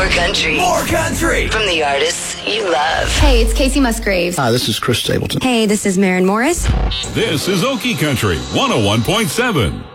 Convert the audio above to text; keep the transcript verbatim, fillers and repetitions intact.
More country. More country. From the artists you love. Hey, it's Casey Musgraves. Hi, this is Chris Stapleton. Hey, this is Maren Morris. This is Okie Country one oh one point seven.